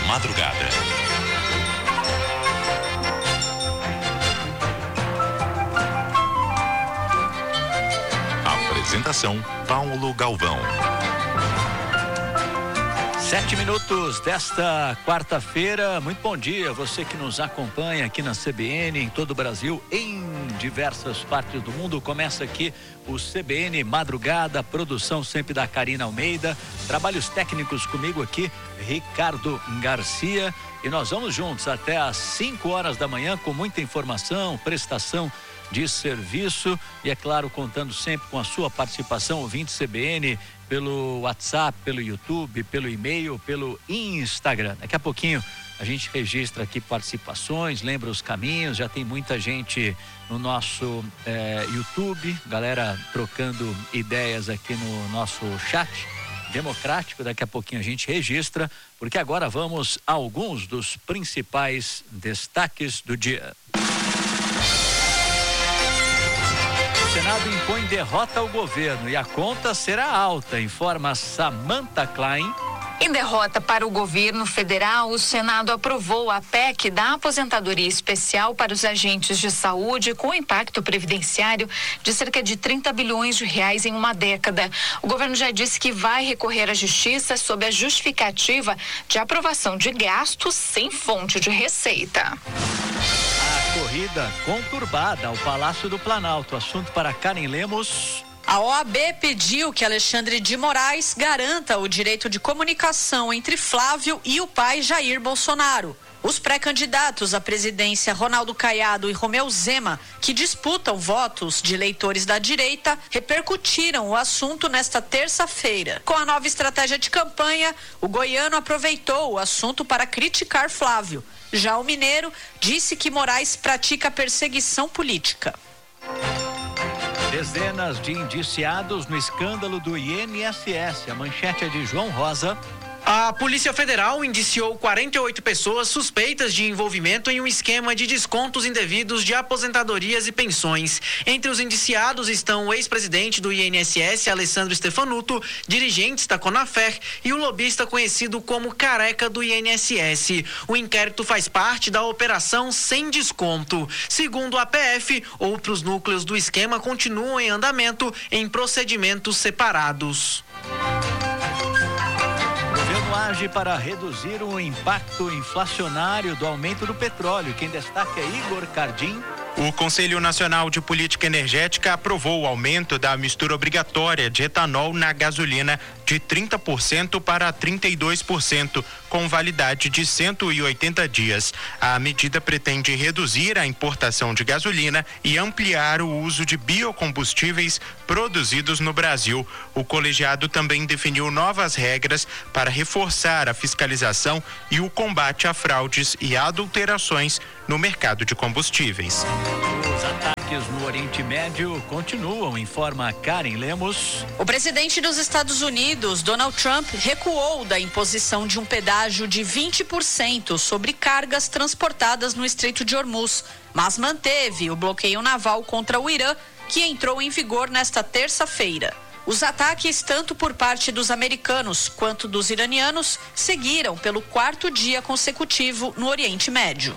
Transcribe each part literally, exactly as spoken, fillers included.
madrugada. Apresentação: Paulo Galvão. Sete minutos desta quarta-feira. Muito bom dia, você que nos acompanha aqui na C B N, em todo o Brasil, em diversas partes do mundo. Começa aqui o C B N Madrugada, produção sempre da Karina Almeida, trabalhos técnicos comigo aqui, Ricardo Garcia, e nós vamos juntos até às cinco horas da manhã com muita informação, prestação de serviço e, é claro, contando sempre com a sua participação, ouvinte C B N, pelo WhatsApp, pelo YouTube, pelo e-mail, pelo Instagram. Daqui a pouquinho a gente registra aqui participações, lembra os caminhos, já tem muita gente no nosso eh, YouTube, galera trocando ideias aqui no nosso chat democrático. Daqui a pouquinho a gente registra, porque agora vamos a alguns dos principais destaques do dia. O Senado impõe derrota ao governo e a conta será alta, informa Samantha Klein. Em derrota para o governo federal, o Senado aprovou a P E C da aposentadoria especial para os agentes de saúde com impacto previdenciário de cerca de trinta bilhões de reais em uma década. O governo já disse que vai recorrer à justiça sob a justificativa de aprovação de gastos sem fonte de receita. Corrida conturbada ao Palácio do Planalto. Assunto para Karen Lemos. A O A B pediu que Alexandre de Moraes garanta o direito de comunicação entre Flávio e o pai Jair Bolsonaro. Os pré-candidatos à presidência Ronaldo Caiado e Romeu Zema, que disputam votos de eleitores da direita, repercutiram o assunto nesta terça-feira. Com a nova estratégia de campanha, o goiano aproveitou o assunto para criticar Flávio. Já o mineiro disse que Moraes pratica perseguição política. Dezenas de indiciados no escândalo do I N S S. A manchete é de João Rosa. A Polícia Federal indiciou quarenta e oito pessoas suspeitas de envolvimento em um esquema de descontos indevidos de aposentadorias e pensões. Entre os indiciados estão o ex-presidente do I N S S, Alessandro Stefanuto, dirigentes da Conafer e o lobista conhecido como Careca do I N S S. O inquérito faz parte da Operação Sem Desconto. Segundo a P F, outros núcleos do esquema continuam em andamento em procedimentos separados. Age para reduzir o impacto inflacionário do aumento do petróleo. Quem destaca é Igor Cardim. O Conselho Nacional de Política Energética aprovou o aumento da mistura obrigatória de etanol na gasolina de trinta por cento para trinta e dois por cento, com validade de cento e oitenta dias. A medida pretende reduzir a importação de gasolina e ampliar o uso de biocombustíveis produzidos no Brasil. O colegiado também definiu novas regras para reforçar a fiscalização e o combate a fraudes e adulterações no mercado de combustíveis. Os ataques no Oriente Médio continuam, informa Karen Lemos. O presidente dos Estados Unidos, Donald Trump, recuou da imposição de um pedágio de vinte por cento sobre cargas transportadas no Estreito de Hormuz, mas manteve o bloqueio naval contra o Irã, que entrou em vigor nesta terça-feira. Os ataques, tanto por parte dos americanos quanto dos iranianos, seguiram pelo quarto dia consecutivo no Oriente Médio.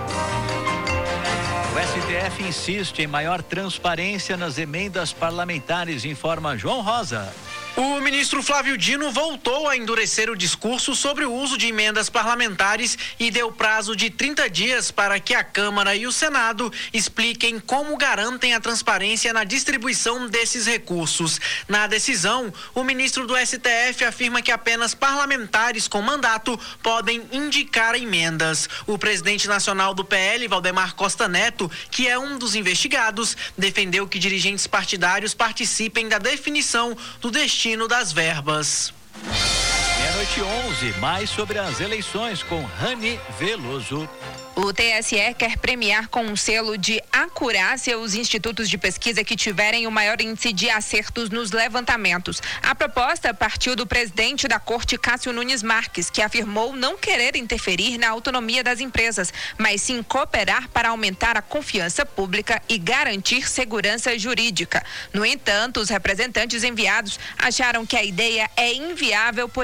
O S T F insiste em maior transparência nas emendas parlamentares, informa João Rosa. O ministro Flávio Dino voltou a endurecer o discurso sobre o uso de emendas parlamentares e deu prazo de trinta dias para que a Câmara e o Senado expliquem como garantem a transparência na distribuição desses recursos. Na decisão, o ministro do S T F afirma que apenas parlamentares com mandato podem indicar emendas. O presidente nacional do P L, Valdemar Costa Neto, que é um dos investigados, defendeu que dirigentes partidários participem da definição do destino das verbas. Meia-noite onze, mais sobre as eleições com Rani Veloso. O T S E quer premiar com um selo de acurácia os institutos de pesquisa que tiverem o maior índice de acertos nos levantamentos. A proposta partiu do presidente da Corte, Cássio Nunes Marques, que afirmou não querer interferir na autonomia das empresas, mas sim cooperar para aumentar a confiança pública e garantir segurança jurídica. No entanto, os representantes enviados acharam que a ideia é inviável por exigir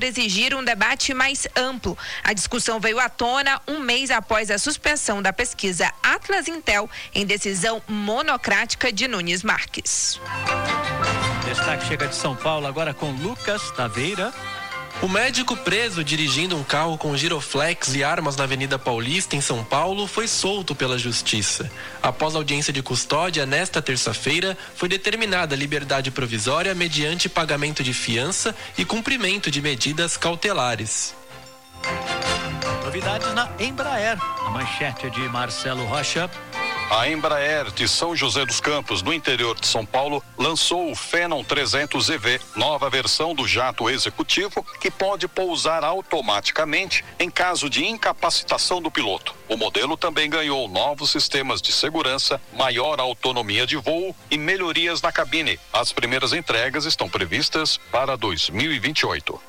permitir um debate mais amplo. A discussão veio à tona um mês após a suspensão da pesquisa Atlas Intel em decisão monocrática de Nunes Marques. Destaque chega de São Paulo agora com Lucas Taveira. O médico preso dirigindo um carro com giroflex e armas na Avenida Paulista, em São Paulo, foi solto pela Justiça. Após audiência de custódia, nesta terça-feira, foi determinada a liberdade provisória mediante pagamento de fiança e cumprimento de medidas cautelares. Novidades na Embraer. A manchete é de Marcelo Rocha. A Embraer de São José dos Campos, no interior de São Paulo, lançou o Phenom trezentos E V, nova versão do jato executivo que pode pousar automaticamente em caso de incapacitação do piloto. O modelo também ganhou novos sistemas de segurança, maior autonomia de voo e melhorias na cabine. As primeiras entregas estão previstas para dois mil e vinte e oito.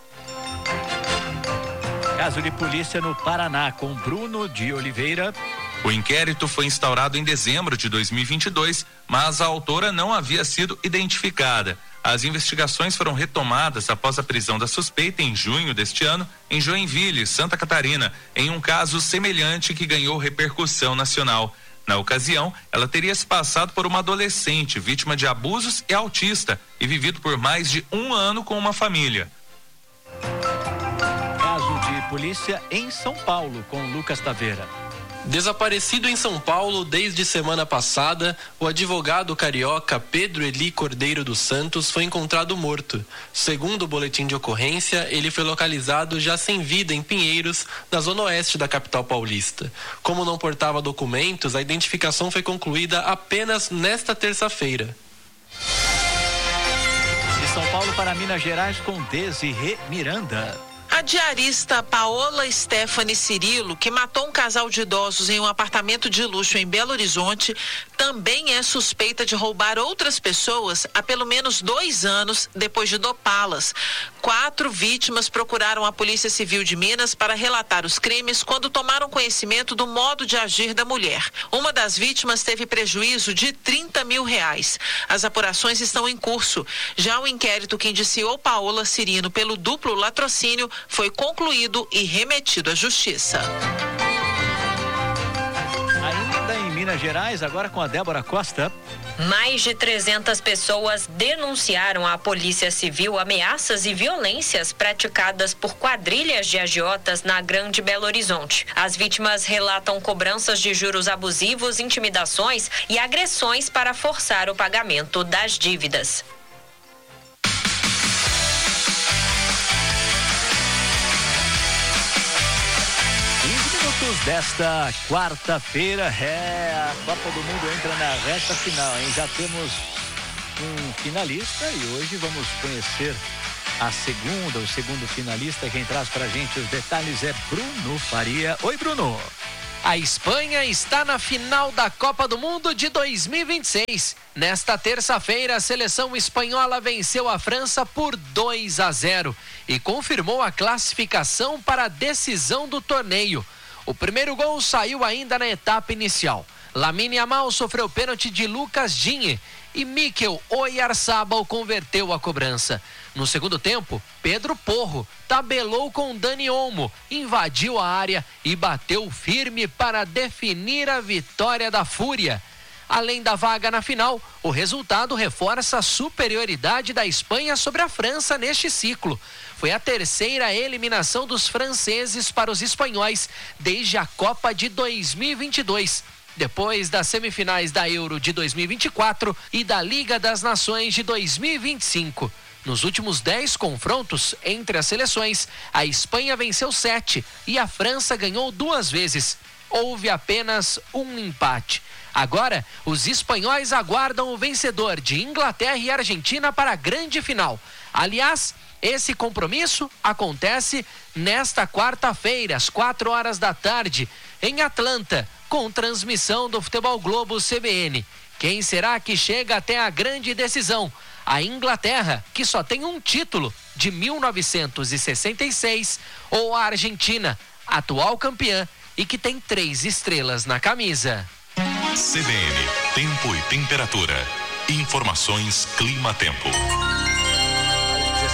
Caso de polícia no Paraná com Bruno de Oliveira. O inquérito foi instaurado em dezembro de dois mil e vinte e dois, mas a autora não havia sido identificada. As investigações foram retomadas após a prisão da suspeita em junho deste ano, em Joinville, Santa Catarina, em um caso semelhante que ganhou repercussão nacional. Na ocasião, ela teria se passado por uma adolescente vítima de abusos e autista e vivido por mais de um ano com uma família. Caso de polícia em São Paulo com Lucas Taveira. Desaparecido em São Paulo desde semana passada, o advogado carioca Pedro Eli Cordeiro dos Santos foi encontrado morto. Segundo o boletim de ocorrência, ele foi localizado já sem vida em Pinheiros, na zona oeste da capital paulista. Como não portava documentos, a identificação foi concluída apenas nesta terça-feira. De São Paulo para Minas Gerais com Desirê Miranda. A diarista Paola Stephanie Cirilo, que matou um casal de idosos em um apartamento de luxo em Belo Horizonte, também é suspeita de roubar outras pessoas há pelo menos dois anos depois de dopá-las. Quatro vítimas procuraram a Polícia Civil de Minas para relatar os crimes quando tomaram conhecimento do modo de agir da mulher. Uma das vítimas teve prejuízo de trinta mil reais. As apurações estão em curso. Já o inquérito que indiciou Paola Cirilo pelo duplo latrocínio foi concluído e remetido à Justiça. Ainda em Minas Gerais, agora com a Débora Costa. Mais de trezentas pessoas denunciaram à Polícia Civil ameaças e violências praticadas por quadrilhas de agiotas na Grande Belo Horizonte. As vítimas relatam cobranças de juros abusivos, intimidações e agressões para forçar o pagamento das dívidas. Desta quarta-feira, é, a Copa do Mundo entra na reta final, hein? Já temos um finalista e hoje vamos conhecer a segunda, o segundo finalista. Quem traz pra gente os detalhes é Bruno Faria. Oi, Bruno. A Espanha está na final da Copa do Mundo de dois mil e vinte e seis. Nesta terça-feira, a seleção espanhola venceu a França por dois a zero e confirmou a classificação para a decisão do torneio. O primeiro gol saiu ainda na etapa inicial. Lamine Yamal sofreu pênalti de Lucas Digne e Mikel Oyarzabal converteu a cobrança. No segundo tempo, Pedro Porro tabelou com Dani Olmo, invadiu a área e bateu firme para definir a vitória da Fúria. Além da vaga na final, o resultado reforça a superioridade da Espanha sobre a França neste ciclo. Foi a terceira eliminação dos franceses para os espanhóis desde a Copa de dois mil e vinte e dois, depois das semifinais da Euro de dois mil e vinte e quatro e da Liga das Nações de dois mil e vinte e cinco. Nos últimos dez confrontos entre as seleções, a Espanha venceu sete e a França ganhou duas vezes. Houve apenas um empate. Agora, os espanhóis aguardam o vencedor de Inglaterra e Argentina para a grande final. Aliás, esse compromisso acontece nesta quarta-feira, às quatro horas da tarde, em Atlanta, com transmissão do Futebol Globo C B N. Quem será que chega até a grande decisão? A Inglaterra, que só tem um título de mil novecentos e sessenta e seis, ou a Argentina, atual campeã e que tem três estrelas na camisa. C B N, tempo e temperatura. Informações Clima-Tempo.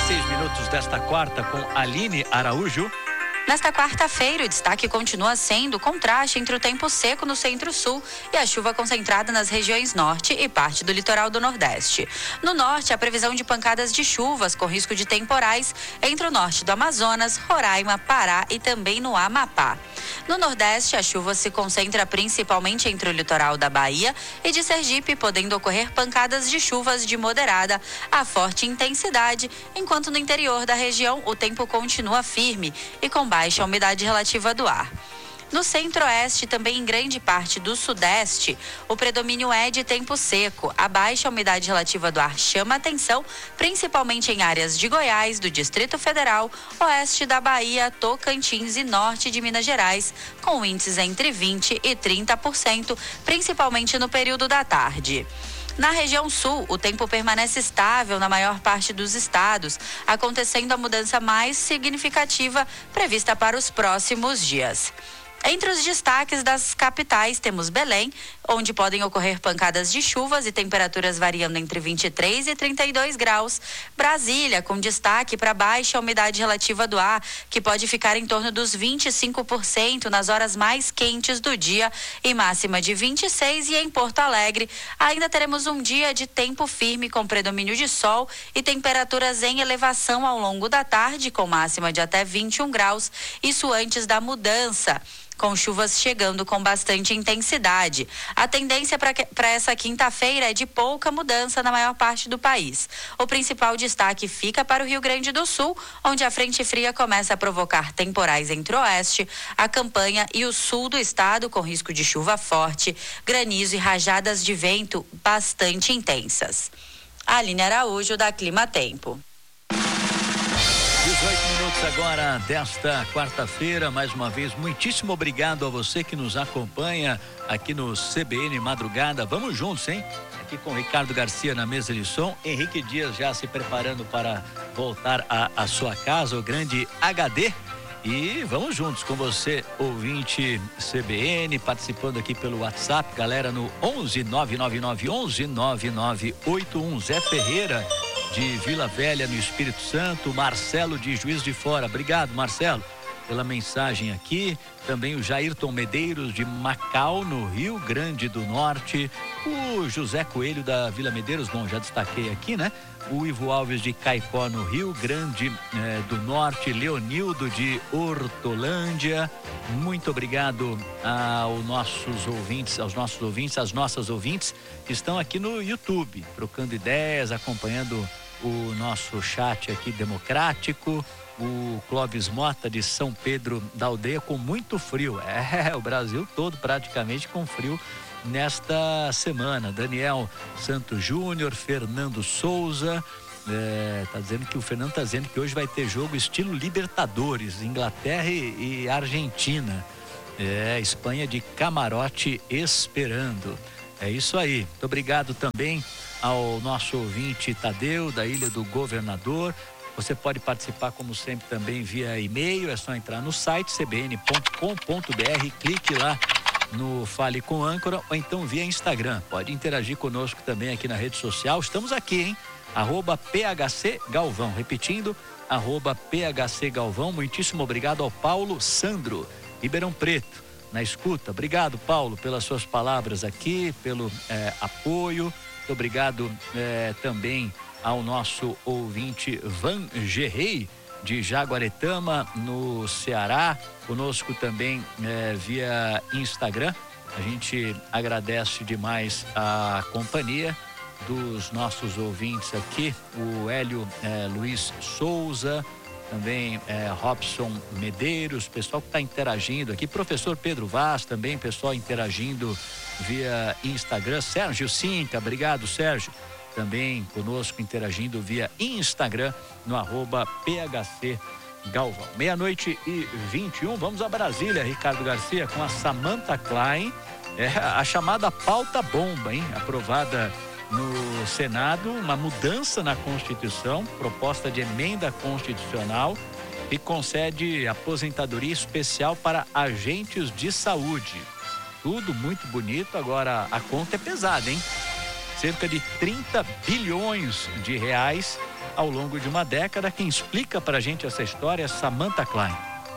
dezesseis minutos desta quarta com Aline Araújo. Nesta quarta-feira, o destaque continua sendo o contraste entre o tempo seco no centro-sul e a chuva concentrada nas regiões norte e parte do litoral do nordeste. No norte, a previsão de pancadas de chuvas com risco de temporais entre o norte do Amazonas, Roraima, Pará e também no Amapá. No nordeste, a chuva se concentra principalmente entre o litoral da Bahia e de Sergipe, podendo ocorrer pancadas de chuvas de moderada a forte intensidade, enquanto no interior da região o tempo continua firme e com baixa umidade relativa do ar. No centro-oeste e também em grande parte do sudeste, o predomínio é de tempo seco. A baixa umidade relativa do ar chama atenção, principalmente em áreas de Goiás, do Distrito Federal, oeste da Bahia, Tocantins e norte de Minas Gerais, com índices entre vinte e trinta por cento, principalmente no período da tarde. Na região sul, o tempo permanece estável na maior parte dos estados, acontecendo a mudança mais significativa prevista para os próximos dias. Entre os destaques das capitais, temos Belém, onde podem ocorrer pancadas de chuvas e temperaturas variando entre vinte e três e trinta e dois graus. Brasília, com destaque para baixa umidade relativa do ar, que pode ficar em torno dos vinte e cinco por cento nas horas mais quentes do dia e máxima de vinte e seis. E em Porto Alegre, ainda teremos um dia de tempo firme com predomínio de sol e temperaturas em elevação ao longo da tarde, com máxima de até vinte e um graus, isso antes da mudança, com chuvas chegando com bastante intensidade. A tendência para essa quinta-feira é de pouca mudança na maior parte do país. O principal destaque fica para o Rio Grande do Sul, onde a frente fria começa a provocar temporais entre o oeste, a campanha e o sul do estado, com risco de chuva forte, granizo e rajadas de vento bastante intensas. Aline Araújo, da Clima Tempo. dezoito minutos agora desta quarta-feira, mais uma vez, muitíssimo obrigado a você que nos acompanha aqui no C B N Madrugada. Vamos juntos, hein? Aqui com Ricardo Garcia na mesa de som, Henrique Dias já se preparando para voltar à, à sua casa, o grande H D. E vamos juntos com você, ouvinte C B N, participando aqui pelo WhatsApp, galera, no onze nove nove nove onze nove nove oito um. Zé Ferreira, de Vila Velha, no Espírito Santo. Marcelo, de Juiz de Fora. Obrigado, Marcelo, pela mensagem aqui. Também o Jairton Medeiros, de Macau, no Rio Grande do Norte. O José Coelho, da Vila Medeiros, bom, já destaquei aqui, né? O Ivo Alves, de Caicó, no Rio Grande eh, do Norte. Leonildo, de Hortolândia. Muito obrigado aos nossos ouvintes, aos nossos ouvintes, às nossas ouvintes que estão aqui no YouTube, trocando ideias, acompanhando o nosso chat aqui democrático. O Clóvis Mota, de São Pedro da Aldeia, com muito frio. É, o Brasil todo praticamente com frio nesta semana. Daniel Santos Júnior, Fernando Souza, é, tá dizendo que o Fernando tá dizendo que hoje vai ter jogo estilo Libertadores, Inglaterra e, e Argentina. É, Espanha de camarote esperando. É isso aí. Muito obrigado também ao nosso ouvinte Tadeu, da Ilha do Governador. Você pode participar, como sempre, também via e-mail. É só entrar no site c b n ponto com ponto b r, clique lá no Fale com Âncora, ou então via Instagram. Pode interagir conosco também aqui na rede social. Estamos aqui, hein? Arroba P H C Galvão. Repetindo, arroba P H C Galvão. Muitíssimo obrigado ao Paulo Sandro, Ribeirão Preto, na escuta. Obrigado, Paulo, pelas suas palavras aqui, pelo eh, apoio. Muito obrigado eh, também ao nosso ouvinte Van Gerrey, de Jaguaretama, no Ceará, conosco também é, via Instagram. A gente agradece demais a companhia dos nossos ouvintes aqui, o Hélio é, Luiz Souza, também é, Robson Medeiros, pessoal que está interagindo aqui, professor Pedro Vaz também, pessoal interagindo via Instagram. Sérgio Cinca, obrigado, Sérgio, também conosco interagindo via Instagram no arroba P H C Galvão. Meia-noite e vinte e um, vamos a Brasília, Ricardo Garcia, com a Samantha Klein, é a chamada pauta bomba, hein? Aprovada no Senado, uma mudança na Constituição, proposta de emenda constitucional que concede aposentadoria especial para agentes de saúde. Tudo muito bonito, agora a conta é pesada, hein? Cerca de trinta bilhões de reais ao longo de uma década. Quem explica para a gente essa história é Samantha Klein.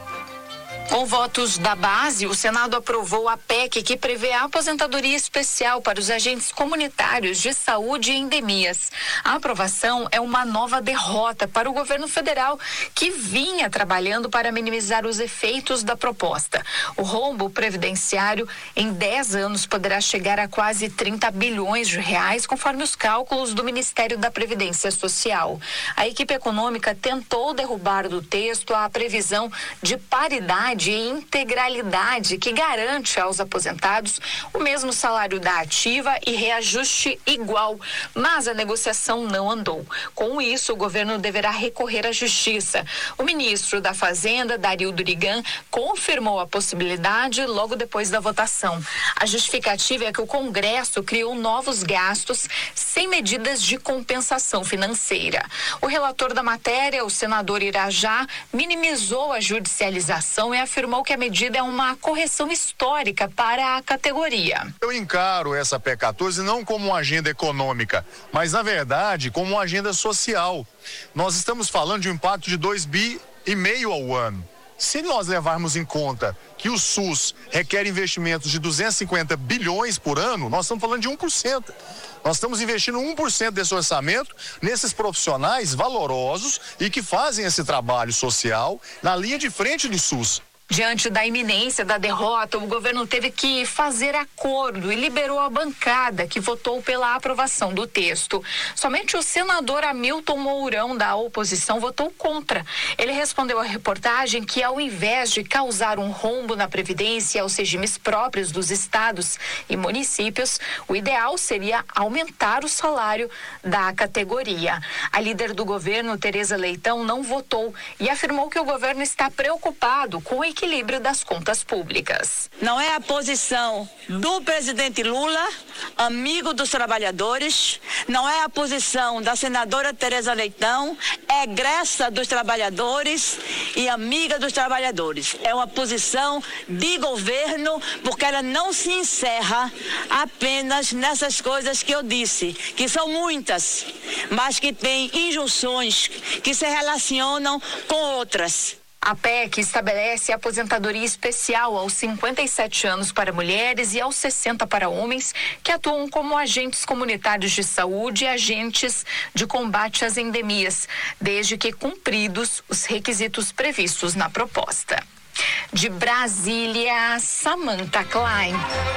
Com votos da base, o Senado aprovou a P E C que prevê a aposentadoria especial para os agentes comunitários de saúde e endemias. A aprovação é uma nova derrota para o governo federal, que vinha trabalhando para minimizar os efeitos da proposta. O rombo previdenciário em dez anos poderá chegar a quase trinta bilhões de reais, conforme os cálculos do Ministério da Previdência Social. A equipe econômica tentou derrubar do texto a previsão de paridade de integralidade que garante aos aposentados o mesmo salário da ativa e reajuste igual, mas a negociação não andou. Com isso, o governo deverá recorrer à justiça. O ministro da Fazenda, Dario Durigan, confirmou a possibilidade logo depois da votação. A justificativa é que o Congresso criou novos gastos sem medidas de compensação financeira. O relator da matéria, o senador Irajá, minimizou a judicialização e afirmou que a medida é uma correção histórica para a categoria. Eu encaro essa P E C quatorze não como uma agenda econômica, mas na verdade como uma agenda social. Nós estamos falando de um impacto de dois bi e meio ao ano. Se nós levarmos em conta que o SUS requer investimentos de duzentos e cinquenta bilhões por ano, nós estamos falando de um por cento. Nós estamos investindo um por cento desse orçamento nesses profissionais valorosos e que fazem esse trabalho social na linha de frente do SUS. Diante da iminência da derrota, o governo teve que fazer acordo e liberou a bancada que votou pela aprovação do texto. Somente o senador Hamilton Mourão, da oposição, votou contra. Ele respondeu à reportagem que, ao invés de causar um rombo na Previdência e aos regimes próprios dos estados e municípios, o ideal seria aumentar o salário da categoria. A líder do governo, Tereza Leitão, não votou e afirmou que o governo está preocupado com o equilíbrio das contas públicas. Não é a posição do presidente Lula, amigo dos trabalhadores, não é a posição da senadora Tereza Leitão, egressa dos trabalhadores e amiga dos trabalhadores. É uma posição de governo, porque ela não se encerra apenas nessas coisas que eu disse, que são muitas, mas que tem injunções que se relacionam com outras. A P E C estabelece a aposentadoria especial aos cinquenta e sete anos para mulheres e aos sessenta para homens que atuam como agentes comunitários de saúde e agentes de combate às endemias, desde que cumpridos os requisitos previstos na proposta. De Brasília, Samantha Klein.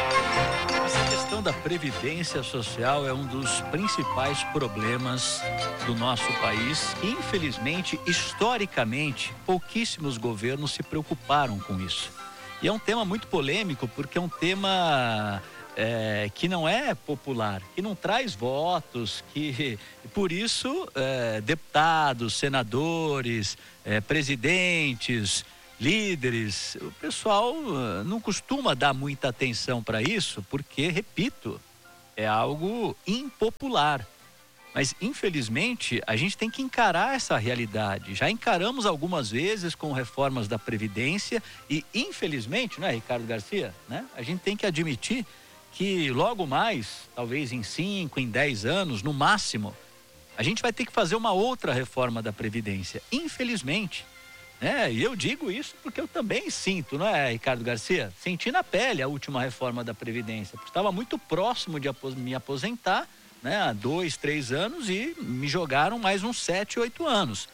Essa questão da previdência social é um dos principais problemas do nosso país e, infelizmente, historicamente, pouquíssimos governos se preocuparam com isso. E é um tema muito polêmico porque é um tema é, que não é popular, que não traz votos, que por isso é, deputados, senadores, é, presidentes, líderes, o pessoal não costuma dar muita atenção para isso, porque, repito, é algo impopular. Mas, infelizmente, a gente tem que encarar essa realidade. Já encaramos algumas vezes com reformas da Previdência e, infelizmente, não é, Ricardo Garcia? Né? A gente tem que admitir que logo mais, talvez em cinco, em dez anos, no máximo, a gente vai ter que fazer uma outra reforma da Previdência. Infelizmente. É, e eu digo isso porque eu também sinto, não é, Ricardo Garcia? Senti na pele a última reforma da Previdência, porque estava muito próximo de apos- me aposentar, né, há dois, três anos e me jogaram mais uns sete, oito anos.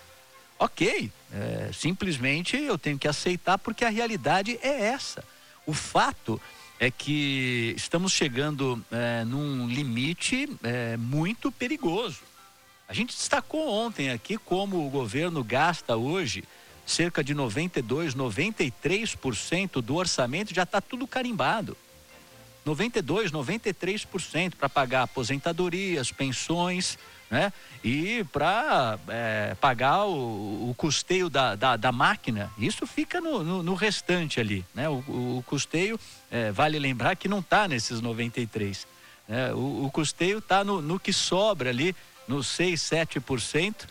Ok, é, simplesmente eu tenho que aceitar porque a realidade é essa. O fato é que estamos chegando é, num limite é, muito perigoso. A gente destacou ontem aqui como o governo gasta hoje cerca de noventa e dois, noventa e três por cento do orçamento, já está tudo carimbado. noventa e dois, noventa e três por cento para pagar aposentadorias, pensões, né? E para é, pagar o, o custeio da, da, da máquina. Isso fica no, no, no restante ali, né? O, o custeio, é, vale lembrar que não está nesses noventa e três por cento. Né? O, o custeio está no, no que sobra ali, nos seis, sete por cento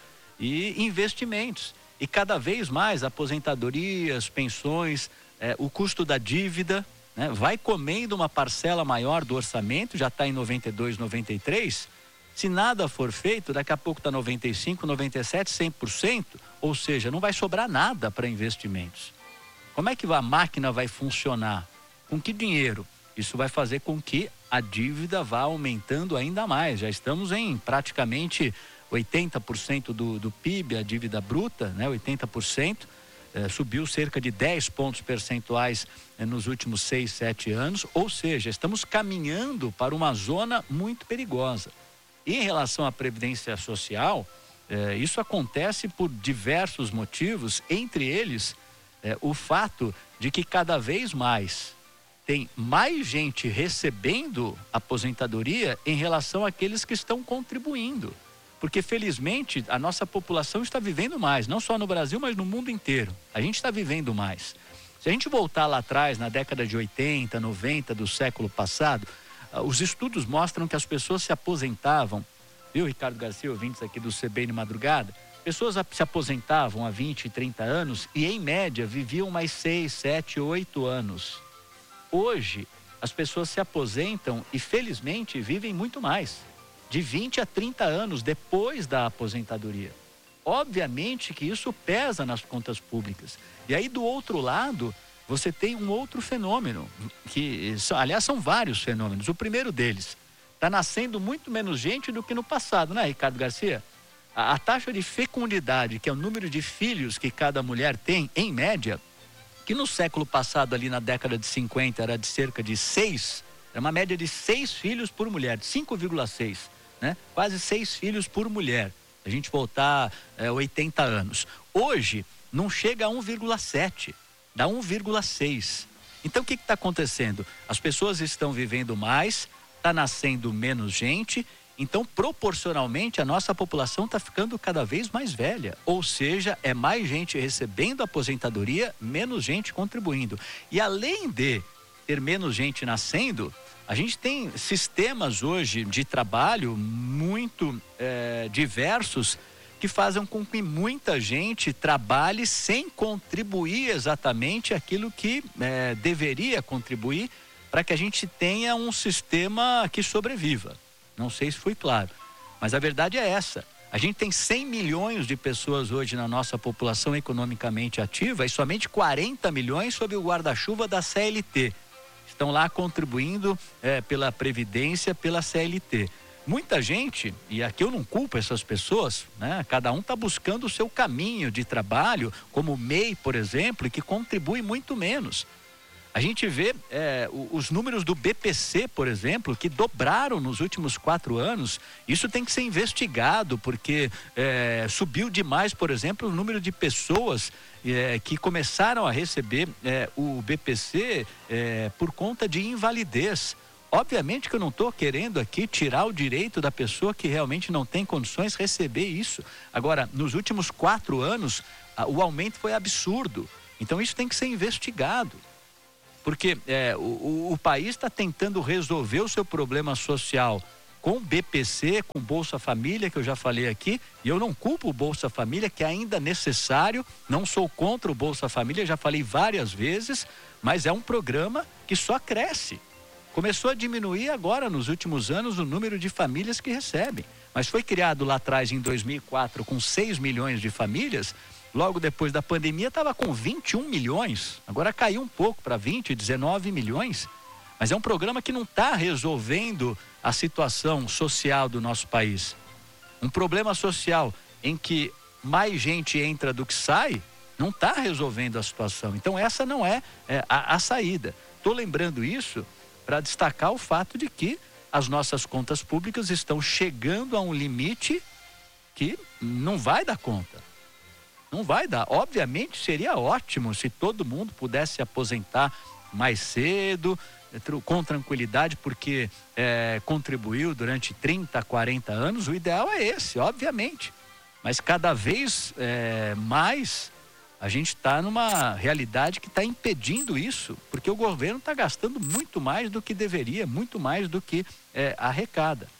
e investimentos. E cada vez mais aposentadorias, pensões, eh, o custo da dívida, né, vai comendo uma parcela maior do orçamento, já está em noventa e dois, noventa e três. Se nada for feito, daqui a pouco está noventa e cinco, noventa e sete, cem por cento, ou seja, não vai sobrar nada para investimentos. Como é que a máquina vai funcionar? Com que dinheiro? Isso vai fazer com que a dívida vá aumentando ainda mais. Já estamos em praticamente oitenta por cento do, do P I B, a dívida bruta, né? oitenta por cento. Eh, subiu cerca de dez pontos percentuais eh, nos últimos seis, sete anos. Ou seja, estamos caminhando para uma zona muito perigosa. E em relação à Previdência Social, eh, isso acontece por diversos motivos, entre eles eh, o fato de que cada vez mais tem mais gente recebendo aposentadoria em relação àqueles que estão contribuindo. Porque, felizmente, a nossa população está vivendo mais, não só no Brasil, mas no mundo inteiro. A gente está vivendo mais. Se a gente voltar lá atrás, na década de oitenta, noventa do século passado, os estudos mostram que as pessoas se aposentavam, viu, Ricardo Garcia, ouvintes aqui do C B N Madrugada, pessoas se aposentavam há vinte, trinta anos e, em média, viviam mais seis, sete, oito anos. Hoje, as pessoas se aposentam e, felizmente, vivem muito mais, de vinte a trinta anos depois da aposentadoria. Obviamente que isso pesa nas contas públicas. E aí, do outro lado, você tem um outro fenômeno, que, aliás, são vários fenômenos. O primeiro deles, está nascendo muito menos gente do que no passado, né, Ricardo Garcia? A, a taxa de fecundidade, que é o número de filhos que cada mulher tem, em média, que no século passado, ali na década de cinquenta, era de cerca de seis, era uma média de seis filhos por mulher, cinco vírgula seis, né? Quase seis filhos por mulher. A gente voltar é, oitenta anos. Hoje, não chega a um vírgula sete, dá um vírgula seis. Então, o que está acontecendo? As pessoas estão vivendo mais, está nascendo menos gente, então, proporcionalmente, a nossa população está ficando cada vez mais velha. Ou seja, é mais gente recebendo aposentadoria, menos gente contribuindo. E além de ter menos gente nascendo, a gente tem sistemas hoje de trabalho muito é, diversos que fazem com que muita gente trabalhe sem contribuir exatamente aquilo que é, deveria contribuir para que a gente tenha um sistema que sobreviva. Não sei se foi claro, mas a verdade é essa. A gente tem cem milhões de pessoas hoje na nossa população economicamente ativa e somente quarenta milhões sob o guarda-chuva da C L T. Estão lá contribuindo é, pela Previdência, pela C L T. Muita gente, e aqui eu não culpo essas pessoas, né? Cada um está buscando o seu caminho de trabalho, como o M E I, por exemplo, que contribui muito menos. A gente vê é, os números do B P C, por exemplo, que dobraram nos últimos quatro anos. Isso tem que ser investigado, porque é, subiu demais, por exemplo, o número de pessoas é, que começaram a receber é, o B P C é, por conta de invalidez. Obviamente que eu não estou querendo aqui tirar o direito da pessoa que realmente não tem condições de receber isso. Agora, nos últimos quatro anos, a, o aumento foi absurdo. Então, isso tem que ser investigado. Porque é, o, o país está tentando resolver o seu problema social com B P C, com Bolsa Família, que eu já falei aqui, e eu não culpo o Bolsa Família, que é ainda necessário, não sou contra o Bolsa Família, já falei várias vezes, mas é um programa que só cresce. Começou a diminuir agora, nos últimos anos, o número de famílias que recebem. Mas foi criado lá atrás, em dois mil e quatro, com seis milhões de famílias. Logo depois da pandemia estava com vinte e um milhões, agora caiu um pouco para vinte, dezenove milhões, mas é um programa que não está resolvendo a situação social do nosso país. Um problema social em que mais gente entra do que sai, não está resolvendo a situação. Então essa não é, é a, a saída. Estou lembrando isso para destacar o fato de que as nossas contas públicas estão chegando a um limite que não vai dar conta. Não vai dar. Obviamente seria ótimo se todo mundo pudesse se aposentar mais cedo, com tranquilidade, porque é, contribuiu durante trinta, quarenta anos. O ideal é esse, obviamente. Mas cada vez é, mais a gente está numa realidade que está impedindo isso, porque o governo está gastando muito mais do que deveria, muito mais do que é, arrecada.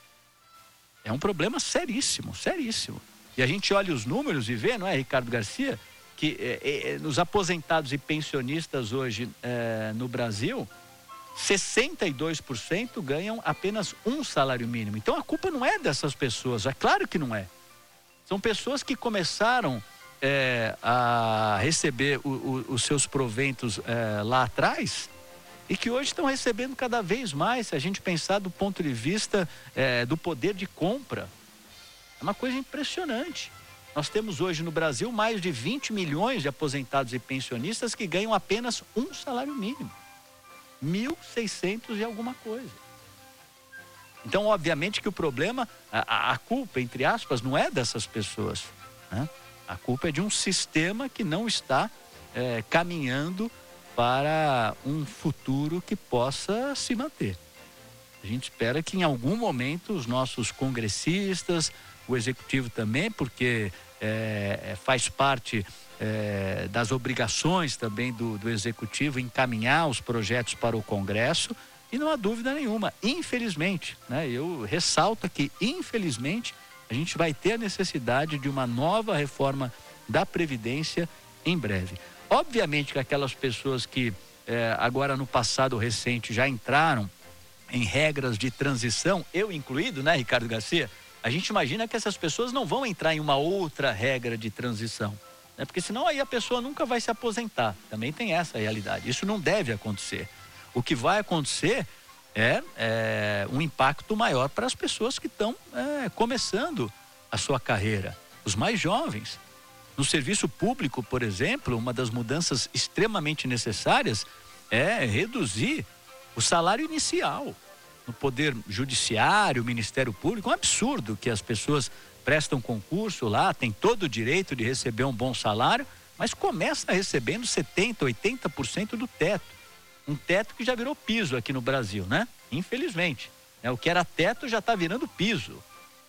É um problema seríssimo, seríssimo. E a gente olha os números e vê, não é, Ricardo Garcia, que é, é, os aposentados e pensionistas hoje é, no Brasil sessenta e dois por cento ganham apenas um salário mínimo. Então a culpa não é dessas pessoas, é claro que não é. São pessoas que começaram é, a receber o, o, os seus proventos é, lá atrás e que hoje estão recebendo cada vez mais, se a gente pensar do ponto de vista é, do poder de compra. É uma coisa impressionante. Nós temos hoje no Brasil mais de vinte milhões de aposentados e pensionistas que ganham apenas um salário mínimo. mil e seiscentos e alguma coisa. Então, obviamente que o problema, a, a culpa, entre aspas, não é dessas pessoas, né? A culpa é de um sistema que não está é, caminhando para um futuro que possa se manter. A gente espera que em algum momento os nossos congressistas, o executivo também, porque é, faz parte é, das obrigações também do, do executivo encaminhar os projetos para o Congresso, e não há dúvida nenhuma, infelizmente, né, eu ressalto aqui, infelizmente, a gente vai ter a necessidade de uma nova reforma da Previdência em breve. Obviamente que aquelas pessoas que é, agora no passado recente já entraram em regras de transição, eu incluído, né, Ricardo Garcia, a gente imagina que essas pessoas não vão entrar em uma outra regra de transição, né? Porque senão aí a pessoa nunca vai se aposentar. Também tem essa realidade. Isso não deve acontecer. O que vai acontecer é, é um impacto maior para as pessoas que estão é, começando a sua carreira, os mais jovens. No serviço público, por exemplo, uma das mudanças extremamente necessárias é reduzir o salário inicial. No Poder Judiciário, Ministério Público, é um absurdo que as pessoas prestam concurso lá, têm todo o direito de receber um bom salário, mas começa recebendo setenta por cento, oitenta por cento do teto. Um teto que já virou piso aqui no Brasil, né? Infelizmente. Né? O que era teto já está virando piso.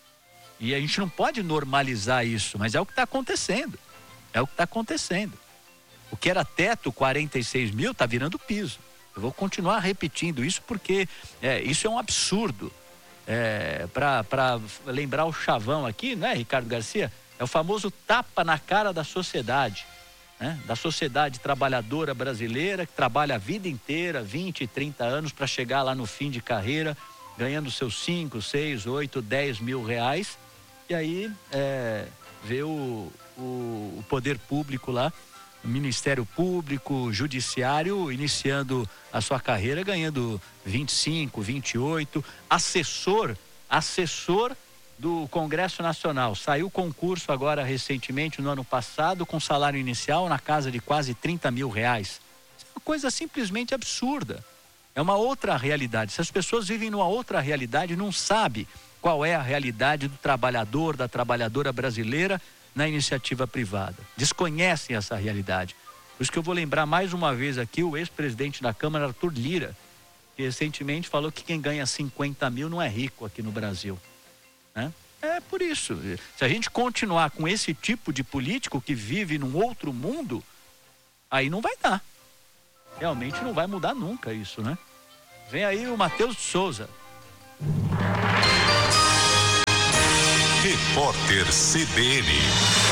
E a gente não pode normalizar isso, mas é o que está acontecendo. É o que está acontecendo. O que era teto, quarenta e seis mil, está virando piso. Eu vou continuar repetindo isso porque é, isso é um absurdo. É, para lembrar o chavão aqui, né, Ricardo Garcia? É o famoso tapa na cara da sociedade, né? Da sociedade trabalhadora brasileira que trabalha a vida inteira, vinte, trinta anos, para chegar lá no fim de carreira, ganhando seus cinco, seis, oito, dez mil reais. E aí é, vê o, o, o poder público lá, o Ministério Público, Judiciário, iniciando a sua carreira, ganhando vinte e cinco, vinte e oito, assessor, assessor do Congresso Nacional. Saiu concurso agora recentemente, no ano passado, com salário inicial na casa de quase trinta mil reais. Isso é uma coisa simplesmente absurda. É uma outra realidade. Se as pessoas vivem numa outra realidade, não sabem qual é a realidade do trabalhador, da trabalhadora brasileira na iniciativa privada. Desconhecem essa realidade. Por isso que eu vou lembrar mais uma vez aqui o ex-presidente da Câmara, Arthur Lira, que recentemente falou que quem ganha cinquenta mil não é rico aqui no Brasil. Né? É por isso. Se a gente continuar com esse tipo de político que vive num outro mundo, aí não vai dar. Realmente não vai mudar nunca isso, né? Vem aí o Matheus de Souza. Repórter C B N.